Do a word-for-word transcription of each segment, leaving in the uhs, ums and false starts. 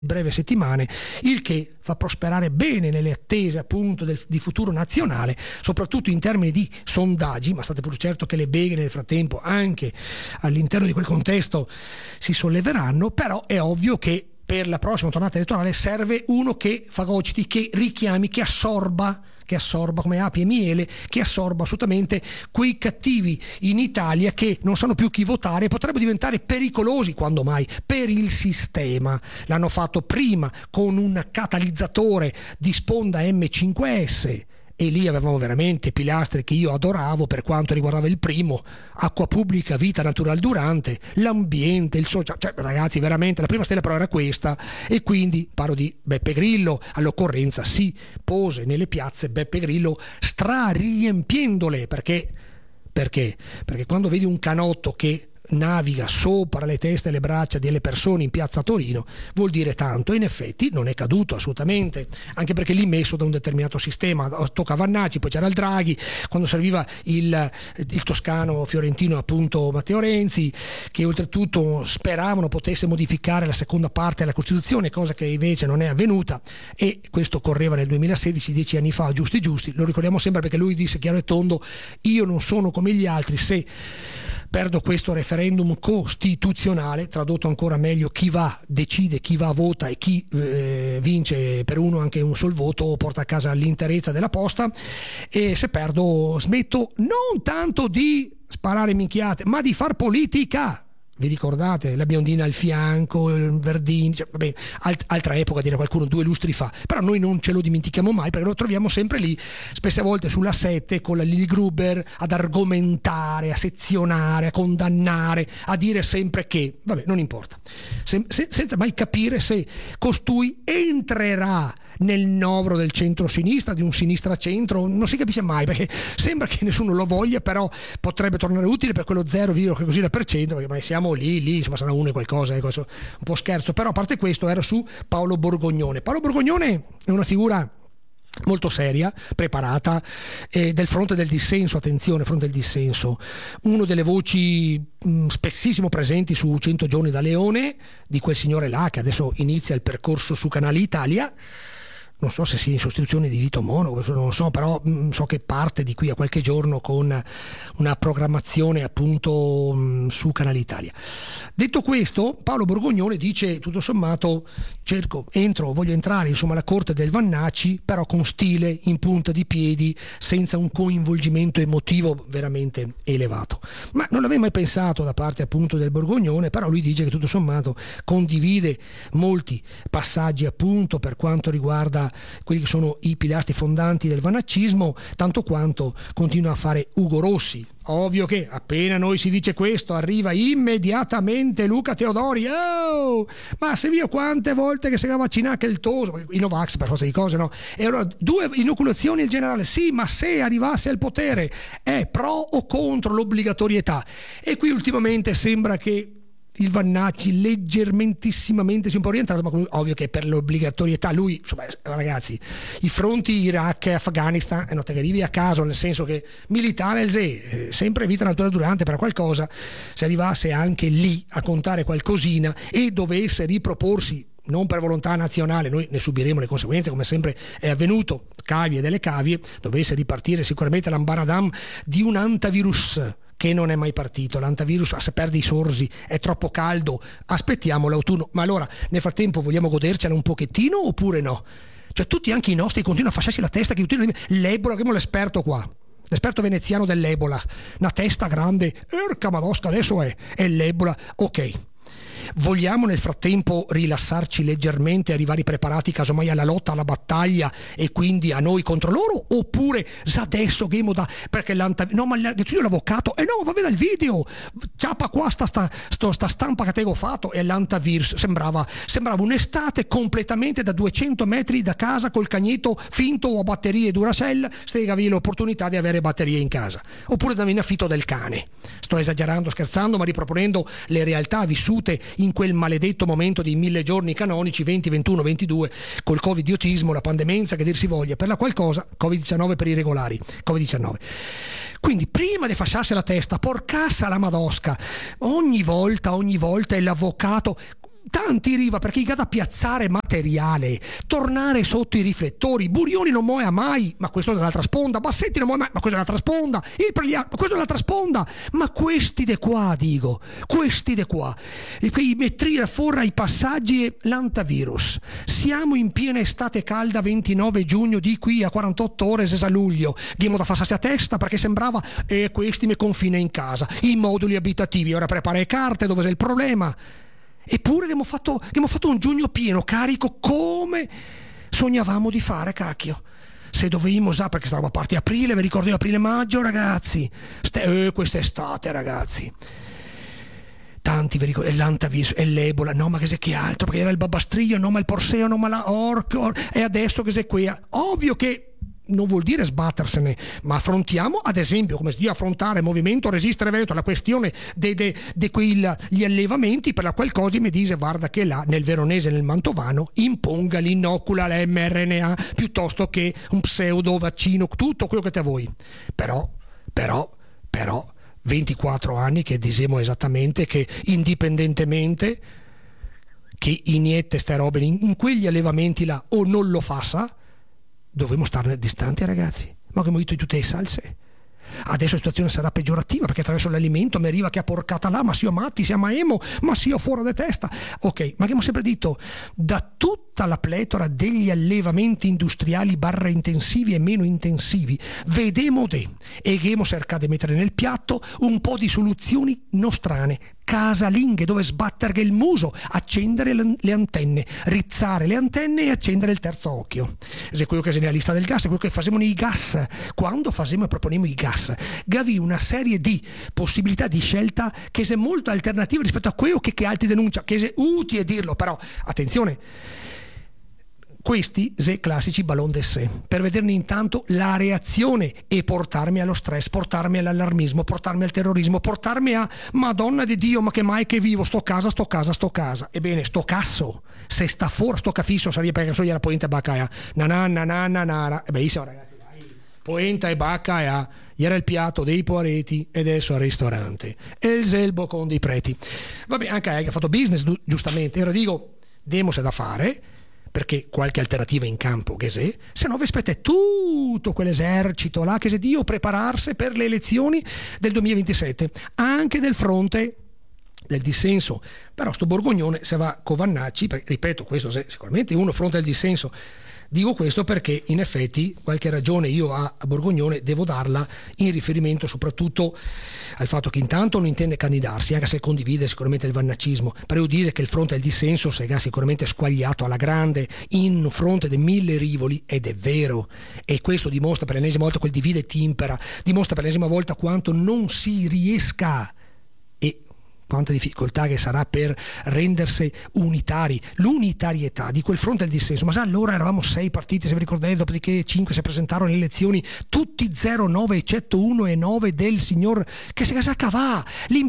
breve settimane, il che fa prosperare bene nelle attese appunto del, di futuro nazionale, soprattutto in termini di sondaggi, ma state pur certo che le beghe nel frattempo anche all'interno di quel contesto si solleveranno. Però è ovvio che per la prossima tornata elettorale serve uno che fagociti, che richiami, che assorba che assorba come api e miele, che assorba assolutamente quei cattivi in Italia che non sanno più chi votare e potrebbero diventare pericolosi, quando mai, per il sistema. L'hanno fatto prima con un catalizzatore di sponda M cinque S, e lì avevamo veramente pilastri che io adoravo per quanto riguardava il primo: acqua pubblica, vita natural durante, l'ambiente, il social, cioè ragazzi veramente la prima stella però era questa. E quindi parlo di Beppe Grillo, all'occorrenza si pose nelle piazze Beppe Grillo, stra riempiendole, perché perché perché quando vedi un canotto che naviga sopra le teste e le braccia delle persone in piazza Torino vuol dire tanto, e in effetti non è caduto assolutamente, anche perché lì messo da un determinato sistema. Tocca Vannacci, poi c'era il Draghi, quando serviva il, il toscano fiorentino appunto Matteo Renzi, che oltretutto speravano potesse modificare la seconda parte della Costituzione, cosa che invece non è avvenuta, e questo correva nel duemilasedici, dieci anni fa, giusti giusti, lo ricordiamo sempre perché lui disse chiaro e tondo: io non sono come gli altri, se perdo questo referendum costituzionale, tradotto ancora meglio, chi va decide, chi va vota, e chi eh, vince per uno anche un sol voto porta a casa l'interezza della posta, e se perdo smetto non tanto di sparare minchiate ma di far politica. Vi ricordate la biondina al fianco, il Verdini, cioè, vabbè, alt- altra epoca, dire qualcuno, due lustri fa, però noi non ce lo dimentichiamo mai perché lo troviamo sempre lì, spesse volte sulla sette con la Lili Gruber ad argomentare, a sezionare, a condannare, a dire sempre che, vabbè, non importa, se- se- senza mai capire se costui entrerà nel novero del centro-sinistra, di un sinistra-centro, non si capisce mai perché sembra che nessuno lo voglia, però potrebbe tornare utile per quello zero virgola così per cento, perché ma siamo lì, lì, insomma sarà uno e qualcosa, ecco, un po' scherzo. Però a parte questo era su Paolo Borgognone. Paolo Borgognone è una figura molto seria, preparata, eh, del fronte del dissenso, attenzione, fronte del dissenso, uno delle voci mh, spessissimo presenti su cento giorni da Leone, di quel signore là che adesso inizia il percorso su Canale Italia. Non so se sia in sostituzione di Vito Mono, non lo so, però mh, so che parte di qui a qualche giorno con una programmazione appunto mh, su Canale Italia. Detto questo, Paolo Borgognone dice tutto sommato cerco, entro, voglio entrare insomma alla corte del Vannacci, però con stile, in punta di piedi, senza un coinvolgimento emotivo veramente elevato. Ma non l'avevo mai pensato da parte appunto del Borgognone, però lui dice che tutto sommato condivide molti passaggi appunto per quanto riguarda quelli che sono i pilastri fondanti del vannaccismo, tanto quanto continua a fare Ugo Rossi. Ovvio che appena noi si dice questo arriva immediatamente Luca Teodori. Oh, ma se io quante volte che si va a vaccinare che il toso, i Novax per forza di cose, no? E allora due inoculazioni in generale, sì, ma se arrivasse al potere è pro o contro l'obbligatorietà? E qui ultimamente sembra che il Vannacci leggermentissimamente si è un po' orientato, ma ovvio che per l'obbligatorietà lui, insomma, ragazzi, i fronti Iraq e Afghanistan è nota che arrivi a caso, nel senso che militare eh, sempre vita natura durante per qualcosa, se arrivasse anche lì a contare qualcosina e dovesse riproporsi non per volontà nazionale, noi ne subiremo le conseguenze come sempre è avvenuto, cavie delle cavie, dovesse ripartire sicuramente l'ambaradam di un antivirus che non è mai partito, l'antivirus se perde i sorsi, è troppo caldo, aspettiamo l'autunno. Ma allora nel frattempo vogliamo godercela un pochettino oppure no? Cioè tutti, anche i nostri, continuano a fasciarsi la testa che tutti, l'Ebola, abbiamo l'esperto qua, l'esperto veneziano dell'Ebola, una testa grande, erca madosca, adesso è, è l'Ebola, ok. Vogliamo nel frattempo rilassarci leggermente, arrivare preparati casomai alla lotta, alla battaglia e quindi a noi contro loro, oppure già adesso che da perché l'antavirus, no ma l'avvocato e eh no vabbè dal video ciapa qua sta, sta, sta, sta stampa che te ho fatto e l'antivirus sembrava, sembrava un'estate completamente da duecento metri da casa col cagnetto finto o a batterie Duracell, stegavi l'opportunità di avere batterie in casa, oppure davi in affitto del cane. Sto esagerando, scherzando, ma riproponendo le realtà vissute in quel maledetto momento di mille giorni canonici, venti, ventuno, ventidue, col covid-idiotismo, la pandemenza che dir si voglia, per la qualcosa, covid diciannove per i regolari, covid diciannove. Quindi prima di fasciarsi la testa, porcassa la madosca, ogni volta, ogni volta è l'avvocato, tanti riva perché i da piazzare materiale, tornare sotto i riflettori. Burioni non muoia mai, ma questo è dall'altra sponda. Bassetti non muoia mai, ma questo è dall'altra sponda. Il Pregliano, ma questo è dall'altra sponda. Ma questi de qua, dico, questi de qua, i mettria forra i passaggi e l'antavirus. Siamo in piena estate calda, ventinove giugno, di qui a quarantotto ore sesa luglio. Diamo da fassarsi a testa perché sembrava e eh, questi mi confina in casa, i moduli abitativi, ora prepara le carte, dove c'è il problema. Eppure abbiamo fatto, abbiamo fatto un giugno pieno, carico, come sognavamo di fare, cacchio. Se dovevamo usare, perché stavamo a parte aprile, vi ricordo aprile-maggio, ragazzi. Ste, eh, quest'estate, ragazzi. Tanti vi ricordo, l'antavirus e l'ebola, no ma che se che altro, perché era il babastriglio, no ma il porseo, no ma la orco, or, e adesso che se qui. Ovvio che non vuol dire sbattersene, ma affrontiamo ad esempio come si dice affrontare il movimento Resistere Veneto, la questione di quegli allevamenti, per la qual cosa mi dice guarda che là nel veronese e nel mantovano imponga l'innocula l'mRNA piuttosto che un pseudo vaccino, tutto quello che te vuoi. Però, però, però ventiquattro anni che diciamo esattamente che indipendentemente che iniette ste robe in, in quegli allevamenti là o non lo faccia, dovremmo starne distanti, ragazzi. Ma che ho detto di tutte le salse. Adesso la situazione sarà peggiorativa perché attraverso l'alimento mi arriva che ha porcata là, ma sia matti, sia maemo, ma sia fuori di testa. Ok, ma abbiamo sempre detto da tutta la pletora degli allevamenti industriali barra intensivi e meno intensivi, vedemo de e abbiamo cercato di mettere nel piatto un po' di soluzioni nostrane, casalinghe, dove sbattere il muso, accendere le antenne, rizzare le antenne e accendere il terzo occhio. È quello che è nella lista del gas, è quello che facciamo nei gas, quando facciamo e proponiamo i gas. Gavi una serie di possibilità di scelta che è molto alternativa rispetto a quello che, che altri denuncia, che è utile dirlo, però attenzione, questi se classici ballon d'essai per vederne intanto la reazione e portarmi allo stress, portarmi all'allarmismo, portarmi al terrorismo, portarmi a Madonna di Dio, ma che mai che vivo, sto casa, sto casa, sto casa. Ebbene, sto casso, se sta fuori, sto cafisso, sarebbe perché so era poenta e bacca, nanana, nanana, e benissimo ragazzi, dai, poenta e bacca, era il piatto dei poareti ed adesso al ristorante e il zelbo con dei preti. Vabbè, anche lei che ha fatto business giustamente, ora dico, demos è da fare, perché qualche alternativa in campo che se, se no vi aspetta tutto quell'esercito là che se Dio prepararsi per le elezioni del duemilaventisette, anche del fronte del dissenso. Però sto borgognone se va con Vannacci, perché, ripeto, questo è sicuramente uno fronte del dissenso. Dico questo perché in effetti qualche ragione io a Borgognone devo darla in riferimento soprattutto al fatto che intanto non intende candidarsi, anche se condivide sicuramente il vannaccismo, però io dire che il fronte del dissenso si è sicuramente squagliato alla grande in fronte dei mille rivoli, ed è vero, e questo dimostra per l'ennesima volta quel divide et impera, dimostra per l'ennesima volta quanto non si riesca e quanta difficoltà che sarà per rendersi unitari, l'unitarietà di quel fronte del dissenso. Ma sa, allora eravamo sei partiti, se vi ricordate, dopodiché cinque si presentarono alle elezioni, tutti zero nove eccetto uno e nove del signor che si casacava.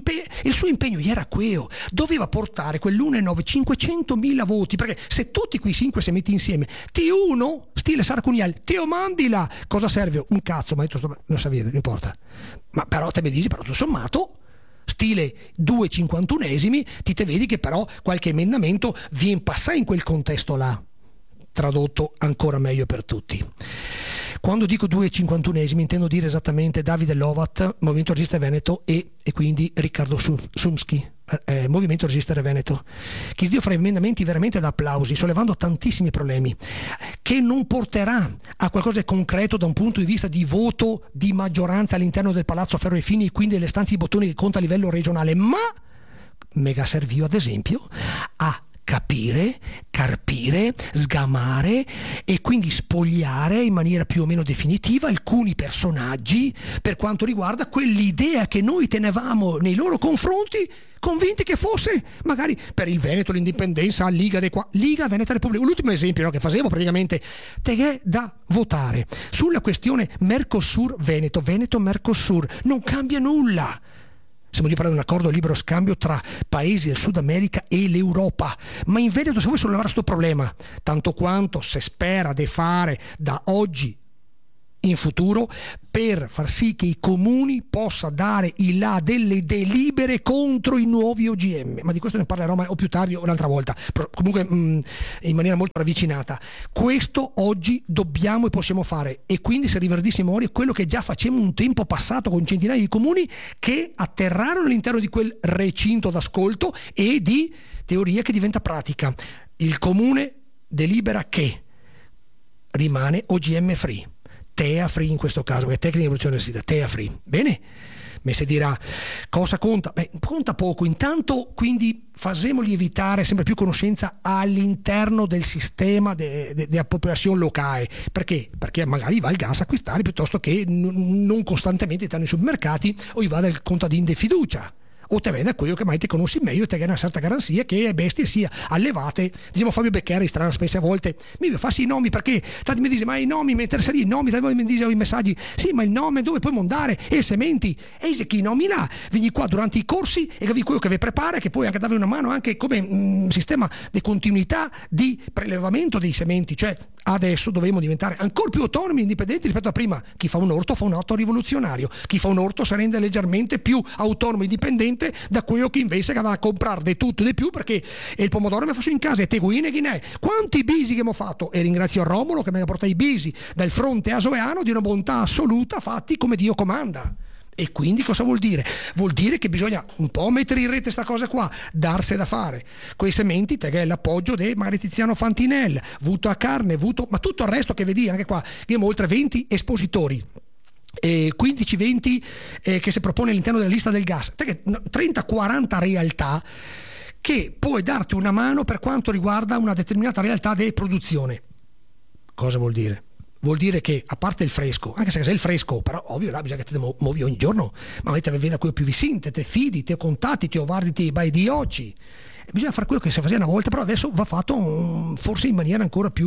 Il suo impegno gli era quello, doveva portare quell'uno e nove cinquecentomila voti, perché se tutti quei cinque si metti insieme, T uno, stile Saracunial, Teo Mandila, cosa serve? Un cazzo, ma detto, non sapete, non importa. Ma però te mi dici, però tutto sommato, stile due cinquantunesimi, ti te vedi che però qualche emendamento viene passato in quel contesto là, tradotto ancora meglio per tutti. Quando dico due cinquantunesimi intendo dire esattamente Davide Lovat, Movimento Resistere Veneto, e, e quindi Riccardo Sumschi, eh, Movimento Resistere Veneto, che Dio fra emendamenti veramente da applausi, sollevando tantissimi problemi, che non porterà a qualcosa di concreto da un punto di vista di voto di maggioranza all'interno del Palazzo Ferro e Fini e quindi delle stanze di bottoni che conta a livello regionale, ma mega serviò ad esempio a capire, carpire, sgamare e quindi spogliare in maniera più o meno definitiva alcuni personaggi per quanto riguarda quell'idea che noi tenevamo nei loro confronti, convinti che fosse magari per il Veneto, l'indipendenza, Liga de qua, Liga Veneta Repubblica. L'ultimo esempio, no, che facevo praticamente te è da votare sulla questione Mercosur Veneto, Veneto Mercosur, non cambia nulla. Stiamo di parlare di un accordo di libero scambio tra paesi del Sud America e l'Europa, ma in Veneto se vuoi sollevare questo problema, tanto quanto si spera di fare da oggi in futuro per far sì che i comuni possa dare il là delle delibere contro i nuovi O G M, ma di questo ne parlerò o più tardi o un'altra volta, però comunque mh, in maniera molto ravvicinata. Questo oggi dobbiamo e possiamo fare, e quindi se riverdissimo ora quello che già facemmo un tempo passato con centinaia di comuni che atterrarono all'interno di quel recinto d'ascolto e di teoria che diventa pratica. Il comune delibera che rimane O G M free, T E A free in questo caso, che è tecnica di produzione università, T E A free. Bene? Mi si dirà cosa conta? Beh, conta poco. Intanto quindi facciamo lievitare sempre più conoscenza all'interno del sistema di de, de appropriazione locale. Perché? Perché magari va il gas a acquistare piuttosto che n- non costantemente stanno nei supermercati o va dal contadino di fiducia. O te vede quello che mai ti conosci meglio e ti dà una certa garanzia che le bestie sia allevate. Diciamo Fabio Beccari strana spesse a volte mi fassi i nomi, perché tanti mi dice ma i nomi mi interessano i nomi, tanti mi dice i messaggi sì ma il nome dove puoi mandare e sementi e se chi nomi là vieni qua durante i corsi e capi quello che vi prepara, che poi anche darvi una mano anche come un sistema di continuità di prelevamento dei sementi. Cioè adesso dovremo diventare ancora più autonomi e indipendenti rispetto a prima. Chi fa un orto fa un atto rivoluzionario, chi fa un orto si rende leggermente più autonomo e indipendente da quello che invece va a comprare di tutto e di più, perché il pomodoro mi faccio in casa e teguine chi ne è. Quanti bisi che abbiamo fatto, e ringrazio Romolo che mi ha portato i bisi dal fronte asoeano di una bontà assoluta fatti come Dio comanda. E quindi cosa vuol dire? Vuol dire che bisogna un po' mettere in rete sta cosa qua, darsi da fare. Quei sementi, te che è l'appoggio di magari Tiziano Fantinel, Vuto a carne, Vuto, ma tutto il resto che vedi anche qua, abbiamo oltre venti espositori. Eh, quindici venti eh, che si propone all'interno della lista del gas, trenta quaranta realtà che puoi darti una mano per quanto riguarda una determinata realtà di produzione. Cosa vuol dire? Vuol dire che a parte il fresco, anche se è il fresco, però ovvio là bisogna che te muovi ogni giorno, ma avete a vedere quello più vicino, te fidi, te contatti, te guardi ti vai di oggi. Bisogna fare quello che si faceva una volta, però adesso va fatto um, forse in maniera ancora più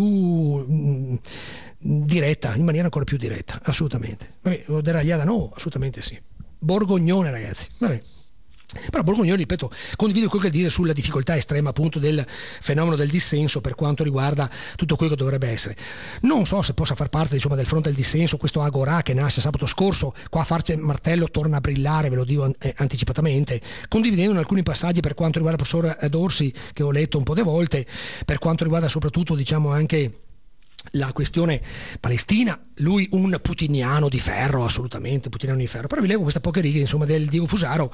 um, diretta, in maniera ancora più diretta, assolutamente. Vabbè, deragliata no, assolutamente sì. Borgognone ragazzi, vabbè. Però Borgognone, ripeto, condivido quello che dice sulla difficoltà estrema appunto del fenomeno del dissenso per quanto riguarda tutto quello che dovrebbe essere. Non so se possa far parte insomma del fronte del dissenso questo Agorà che nasce sabato scorso, qua a farci martello torna a brillare, ve lo dico eh, anticipatamente, condividendo in alcuni passaggi per quanto riguarda il professor Dorsi che ho letto un po' di volte, per quanto riguarda soprattutto diciamo anche la questione palestina, lui un putiniano di ferro, assolutamente putiniano di ferro, però vi leggo queste poche righe insomma del Diego Fusaro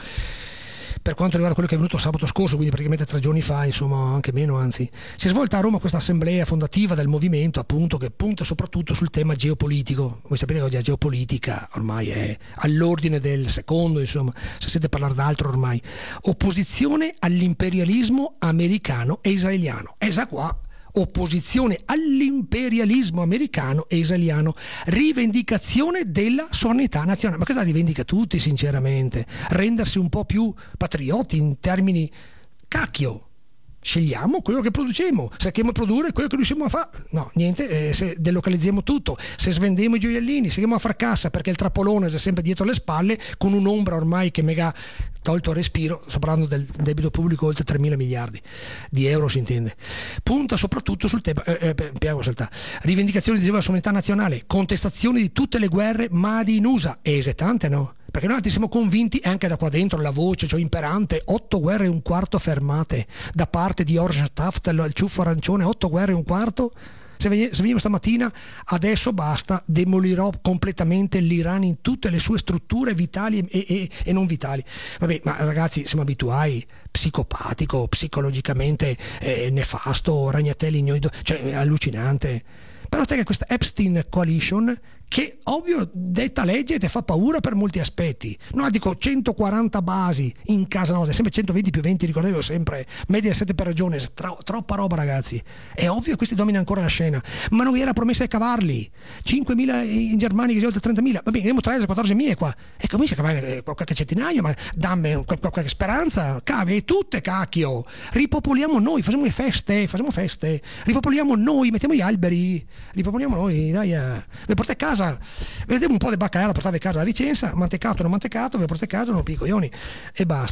per quanto riguarda quello che è venuto sabato scorso, quindi praticamente tre giorni fa, insomma anche meno anzi. Si è svolta a Roma questa assemblea fondativa del movimento appunto che punta soprattutto sul tema geopolitico. Voi sapete che oggi la geopolitica ormai è all'ordine del secondo, insomma, se siete parlare d'altro ormai. Opposizione all'imperialismo americano e israeliano. Esa qua. Opposizione all'imperialismo americano e israeliano, rivendicazione della sovranità nazionale. Ma cosa la rivendica tutti sinceramente? Rendersi un po' più patrioti in termini cacchio. Scegliamo quello che produciamo, se sappiamo produrre quello che riusciamo a fare. No, niente, eh, se delocalizziamo tutto, se svendiamo i gioiellini, se andiamo a far cassa perché il trappolone è sempre dietro le spalle con un'ombra ormai che mega tolto il respiro, sto parlando del debito pubblico oltre tremila miliardi di euro si intende. Punta soprattutto sul tema, eh, eh, piago saltà, rivendicazione della sovranità nazionale, contestazione di tutte le guerre made in U S A, e esetante no? Perché noi siamo convinti anche da qua dentro la voce, cioè imperante, otto guerre e un quarto fermate da parte di Orjan Taft, il ciuffo arancione, otto guerre e un quarto. Se veniamo stamattina, adesso basta, demolirò completamente l'Iran in tutte le sue strutture vitali e, e, e non vitali. Vabbè, ma ragazzi, siamo abituati, psicopatico, psicologicamente eh, nefasto, ragnatelli ignoto, cioè allucinante. Però te che questa Epstein Coalition, che ovvio detta legge ti fa paura per molti aspetti, no dico centoquaranta basi in casa nostra, sempre centoventi più venti, ricordatevo sempre, media sette per regione, tro- troppa roba ragazzi, è ovvio che questi dominano ancora la scena, ma non era promessa ai cavarli, cinquemila in Germania che sono oltre trentamila, va bene, andiamo tredici quattordici mila qua, e comincia a cavare qualche centinaio, ma dammi qualche speranza, cave tutte cacchio, ripopoliamo noi, facciamo le feste, facciamo feste, ripopoliamo noi, mettiamo gli alberi, ripopoliamo noi, dai, eh. vi portate a casa, vedete un po' di baccalà, portate a casa la licenza, mantecato o non mantecato, vi portate a casa, non picoglioni e basta.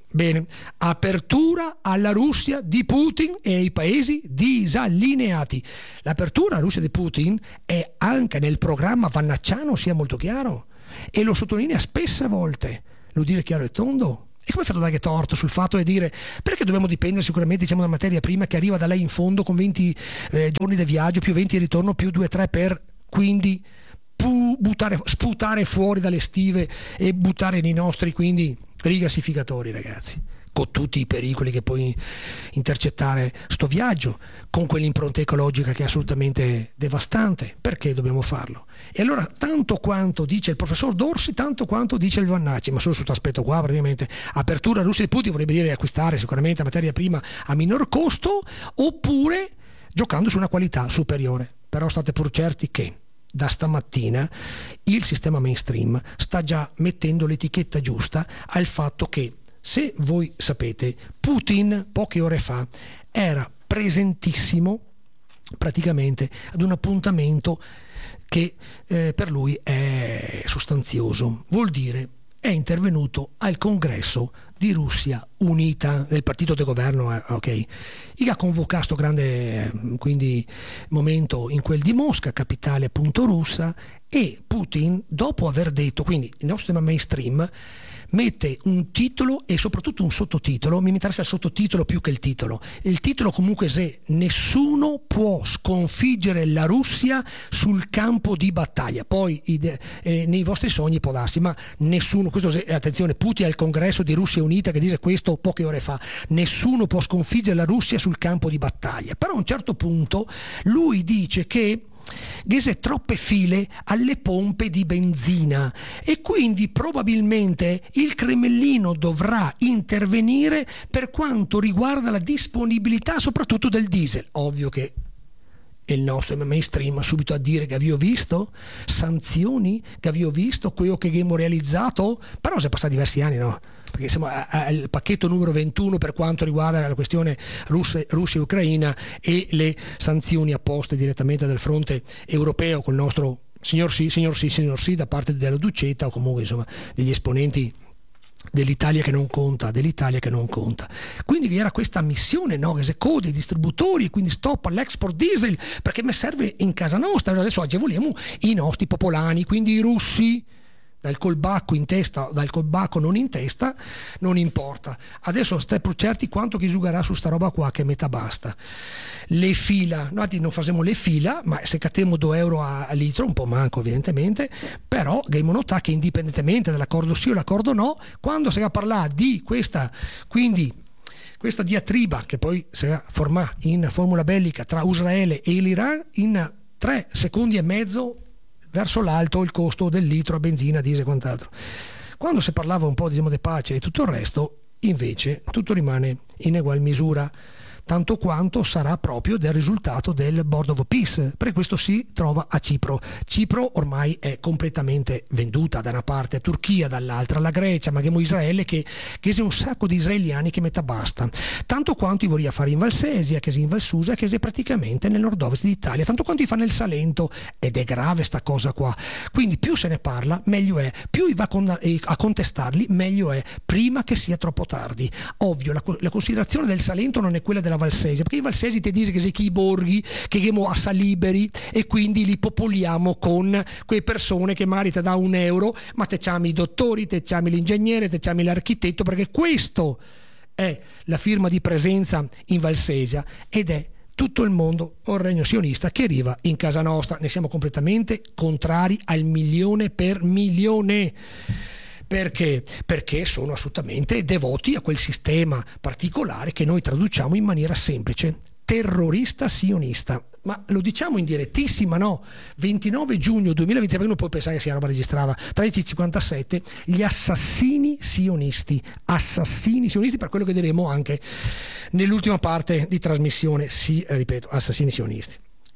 Bene, apertura alla Russia di Putin e ai paesi disallineati. L'apertura alla Russia di Putin è anche nel programma vannacciano, sia molto chiaro, e lo sottolinea spesse volte, lo dice chiaro e tondo. E come fate a dare torto sul fatto di dire perché dobbiamo dipendere sicuramente, diciamo, da materia prima che arriva da lei in fondo con venti eh, giorni di viaggio, più venti di ritorno, più due tre per, quindi pu- buttare, sputare fuori dalle stive e buttare nei nostri, quindi, rigassificatori, ragazzi, con tutti i pericoli che puoi intercettare sto viaggio, con quell'impronta ecologica che è assolutamente devastante. Perché dobbiamo farlo? E allora, tanto quanto dice il professor Dorsi, tanto quanto dice il Vannacci, ma solo su questo aspetto qua, praticamente apertura Russia di Putin vorrebbe dire acquistare sicuramente materia prima a minor costo, oppure giocando su una qualità superiore. Però state pur certi che da stamattina il sistema mainstream sta già mettendo l'etichetta giusta al fatto che, se voi sapete, Putin poche ore fa era presentissimo praticamente ad un appuntamento che eh, per lui è sostanzioso, vuol dire è intervenuto al congresso di Russia Unita del partito di governo, eh, ok, e ha convocato questo grande eh, quindi momento in quel di Mosca, capitale appunto russa, e Putin, dopo aver detto, quindi il nostro sistema mainstream mette un titolo e soprattutto un sottotitolo. Mi interessa il sottotitolo più che il titolo. Il titolo comunque, se nessuno può sconfiggere la Russia sul campo di battaglia, poi eh, nei vostri sogni può darsi, ma nessuno, questo se, attenzione, Putin al congresso di Russia Unita che dice questo poche ore fa, nessuno può sconfiggere la Russia sul campo di battaglia. Però a un certo punto lui dice che Ghese troppe file alle pompe di benzina e quindi probabilmente il Cremellino dovrà intervenire per quanto riguarda la disponibilità soprattutto del diesel. Ovvio che il nostro mainstream subito a dire che avevo visto sanzioni, che avevo visto quello che abbiamo realizzato, però sono passati diversi anni, no? Perché siamo al pacchetto numero ventuno per quanto riguarda la questione Russia e Ucraina e le sanzioni apposte direttamente dal fronte europeo col nostro signor sì, signor sì, signor sì da parte della Ducetta o comunque insomma degli esponenti dell'Italia che non conta, dell'Italia che non conta. Quindi era questa missione, no? Che se code i distributori, quindi stop all'export diesel, perché mi serve in casa nostra. Adesso agevoliamo i nostri popolani, quindi i russi, dal colbacco in testa, dal colbacco non in testa, non importa. Adesso stai per certi quanto che giugherà su sta roba qua, che metà basta. Le fila, noi non facciamo le fila, ma se cattiamo due euro a, a litro, un po' manco evidentemente, però abbiamo notato che indipendentemente dall'accordo sì o l'accordo no, quando si va a parlare di questa, quindi questa diatriba che poi si forma in formula bellica tra Israele e l'Iran, in tre secondi e mezzo verso l'alto il costo del litro a benzina, diesel e quant'altro. Quando si parlava un po' diciamo di pace e tutto il resto, invece tutto rimane in egual misura, tanto quanto sarà proprio del risultato del Board of Peace, perché questo si trova a Cipro. Cipro ormai è completamente venduta, da una parte Turchia, dall'altra la Grecia, ma abbiamo Israele che, che è un sacco di israeliani che metà basta, tanto quanto i vorrei fare in Valsesia, che è in Valsusa, che è praticamente nel nord-ovest d'Italia, tanto quanto i fa nel Salento, ed è grave sta cosa qua. Quindi più se ne parla meglio è, più i va a contestarli meglio è, prima che sia troppo tardi. Ovvio, la, la considerazione del Salento non è quella della Valsesia, perché i valsesi ti dice che sei chi i borghi che abbiamo assai liberi e quindi li popoliamo con quelle persone che magari ti dà un euro, ma te chiami i dottori, te chiami l'ingegnere, te chiami l'architetto, perché questo è la firma di presenza in Valsesia ed è tutto il mondo o il regno sionista che arriva in casa nostra. Ne siamo completamente contrari al milione per milione. Perché? Perché sono assolutamente devoti a quel sistema particolare che noi traduciamo in maniera semplice: terrorista sionista. Ma lo diciamo in direttissima, no? ventinove giugno duemilaventitré, uno può pensare che sia roba registrata, tredici e cinquantasette, gli assassini sionisti, assassini sionisti, per quello che diremo anche nell'ultima parte di trasmissione, sì, ripeto, assassini sionisti.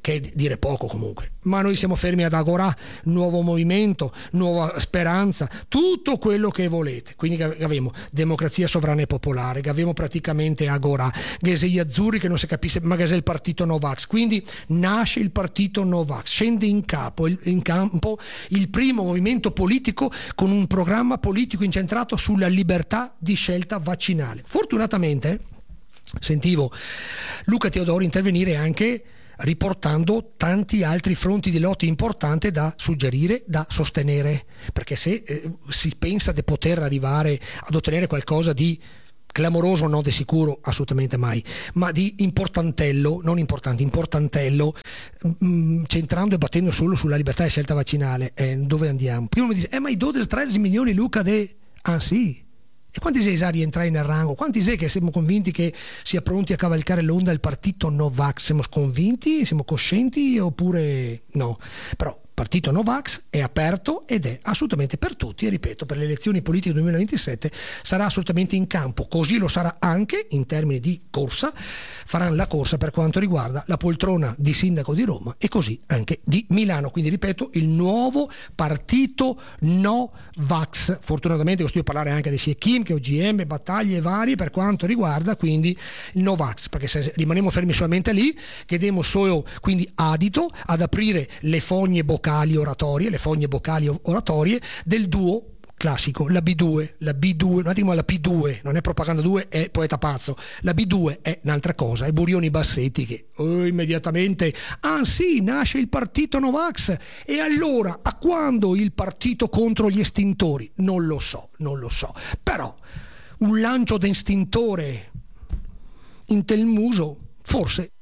che è dire poco comunque, ma noi siamo fermi ad Agorà, nuovo movimento, nuova speranza, tutto quello che volete. Quindi abbiamo democrazia sovrana e popolare, abbiamo praticamente Agorà, gli azzurri che non si capisce, ma che è il partito Novax. Quindi nasce il partito Novax, scende in, capo, in campo il primo movimento politico con un programma politico incentrato sulla libertà di scelta vaccinale. Fortunatamente sentivo Luca Teodoro intervenire anche riportando tanti altri fronti di lotta importanti da suggerire, da sostenere, perché se eh, si pensa di poter arrivare ad ottenere qualcosa di clamoroso, no, di sicuro, assolutamente mai, ma di importantello, non importante, importantello, mh, centrando e battendo solo sulla libertà di scelta vaccinale, eh, dove andiamo? Prima uno dice, eh ma i dodici tredici milioni Luca de... Ah sì? E quanti sei sa rientrare nel rango? Quanti sei che siamo convinti che sia pronti a cavalcare l'onda del partito Novax? Siamo convinti? Siamo coscienti oppure no? Però partito Novax è aperto ed è assolutamente per tutti, e ripeto, per le elezioni politiche duemilaventisette sarà assolutamente in campo, così lo sarà anche in termini di corsa, faranno la corsa per quanto riguarda la poltrona di sindaco di Roma e così anche di Milano. Quindi ripeto, il nuovo partito Novax. Fortunatamente sto a parlare anche di sia Kim che O G M, battaglie varie per quanto riguarda quindi il Novax, perché se rimaniamo fermi solamente lì chiediamo solo quindi adito ad aprire le fogne boccali oratorie, le fogne boccali oratorie del duo classico, la B due, la B due, un attimo, la P due, non è propaganda due, è poeta pazzo, la B due è un'altra cosa, è Burioni Bassetti che oh, immediatamente, ah sì, nasce il partito Novax, e allora a quando il partito contro gli estintori? Non lo so, non lo so, però un lancio d'estintore in tel muso, forse